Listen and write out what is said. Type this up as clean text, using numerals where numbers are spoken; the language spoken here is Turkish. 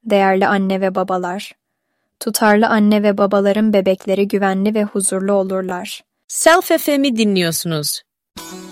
değerli anne ve babalar. Tutarlı anne ve babaların bebekleri güvenli ve huzurlu olurlar. Self FM'i dinliyorsunuz.